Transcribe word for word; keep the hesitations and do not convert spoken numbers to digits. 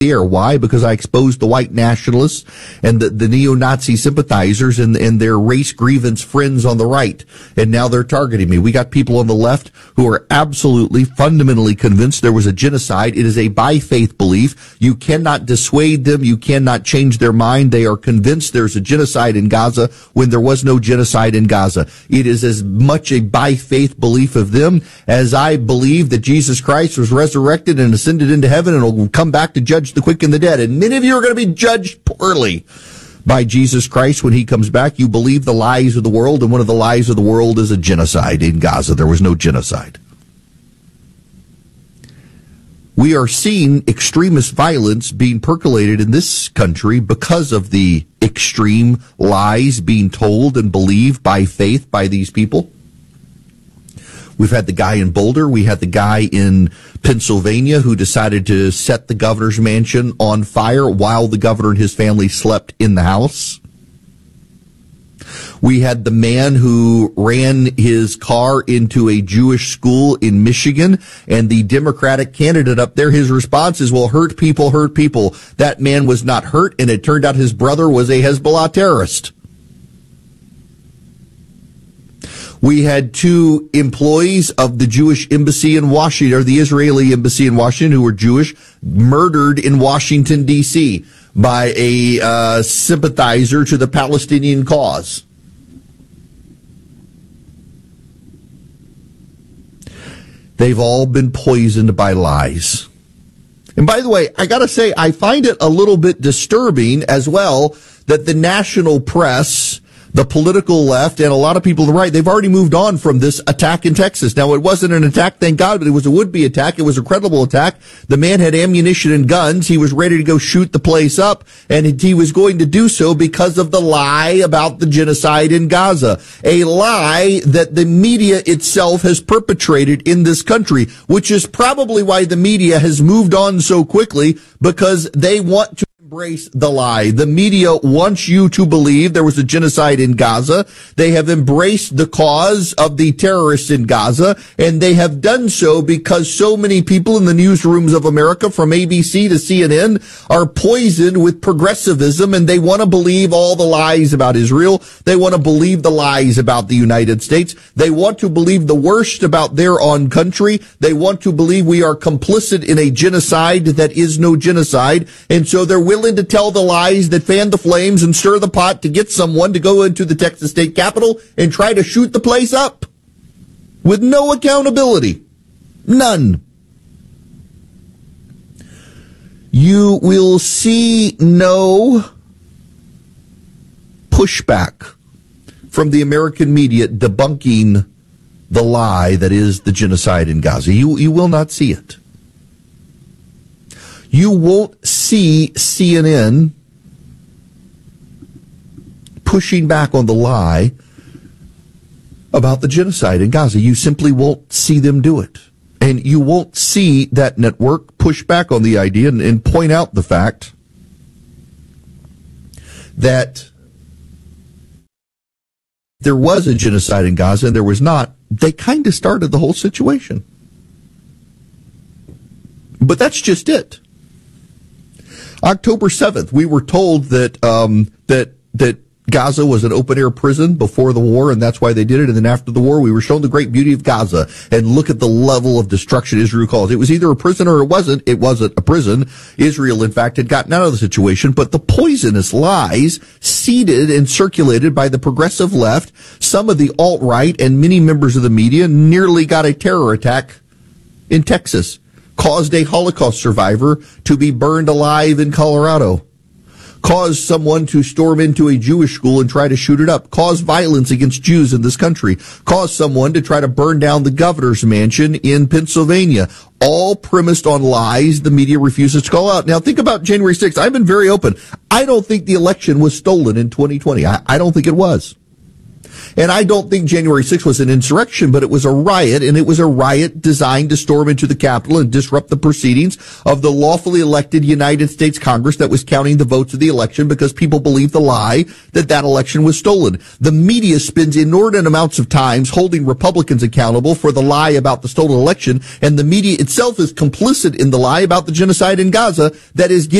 the air. Why? Because I exposed the white nationalists and the, the neo-Nazi sympathizers and, and their race grievance friends on the right. And now they're targeting me. We got people on the left who are absolutely, fundamentally convinced there was a genocide. It is a by faith belief. You cannot dissuade them. You cannot change their mind. They are convinced there's a genocide in Gaza when there was no genocide in Gaza. It is as much a by faith belief of them as I believe that Jesus Christ was resurrected and ascended into heaven and will come back to judge the quick and the dead. And many of you are going to be judged poorly by Jesus Christ when he comes back. You believe the lies of the world, and one of the lies of the world is a genocide in Gaza. There was no genocide. We are seeing extremist violence being percolated in this country because of the extreme lies being told and believed by faith by these people. We've had the guy in Boulder. We had the guy in Pennsylvania who decided to set the governor's mansion on fire while the governor and his family slept in the house. We had the man who ran his car into a Jewish school in Michigan, and the Democratic candidate up there, his response is, well, hurt people, hurt people. That man was not hurt, and it turned out his brother was a Hezbollah terrorist. We had two employees of the Jewish embassy in Washington, or the Israeli embassy in Washington, who were Jewish, murdered in Washington, D C by a uh, sympathizer to the Palestinian cause. They've all been poisoned by lies. And by the way, I gotta say, I find it a little bit disturbing as well that the national press, the political left, and a lot of people on the right, they've already moved on from this attack in Texas. Now, it wasn't an attack, thank God, but it was a would-be attack. It was a credible attack. The man had ammunition and guns. He was ready to go shoot the place up, and he was going to do so because of the lie about the genocide in Gaza. A lie that the media itself has perpetrated in this country, which is probably why the media has moved on so quickly, because they want to embrace the lie. The media wants you to believe there was a genocide in Gaza. They have embraced the cause of the terrorists in Gaza, and they have done so because so many people in the newsrooms of America, from A B C to C N N, are poisoned with progressivism, and they want to believe all the lies about Israel. They want to believe the lies about the United States. They want to believe the worst about their own country. They want to believe we are complicit in a genocide that is no genocide, and so they're willing to tell the lies that fan the flames and stir the pot to get someone to go into the Texas state capitol and try to shoot the place up with no accountability. None. You will see no pushback from the American media debunking the lie that is the genocide in Gaza. You, you will not see it. You won't see C N N pushing back on the lie about the genocide in Gaza. You simply won't see them do it. And you won't see that network push back on the idea and, and point out the fact that there was a genocide in Gaza and there was not. They kind of started the whole situation. But that's just it. October seventh, we were told that um, that that Gaza was an open-air prison before the war, and that's why they did it. And then after the war, we were shown the great beauty of Gaza. And look at the level of destruction Israel caused. It was either a prison or it wasn't. It wasn't a prison. Israel, in fact, had gotten out of the situation. But the poisonous lies seeded and circulated by the progressive left, some of the alt-right, and many members of the media nearly got a terror attack in Texas. Caused a Holocaust survivor to be burned alive in Colorado. Caused someone to storm into a Jewish school and try to shoot it up. Caused violence against Jews in this country. Caused someone to try to burn down the governor's mansion in Pennsylvania. All premised on lies the media refuses to call out. Now think about January sixth. I've been very open. I don't think the election was stolen in twenty twenty. I, I don't think it was. And I don't think January sixth was an insurrection, but it was a riot, and it was a riot designed to storm into the Capitol and disrupt the proceedings of the lawfully elected United States Congress that was counting the votes of the election because people believed the lie that that election was stolen. The media spends inordinate amounts of time holding Republicans accountable for the lie about the stolen election, and the media itself is complicit in the lie about the genocide in Gaza that is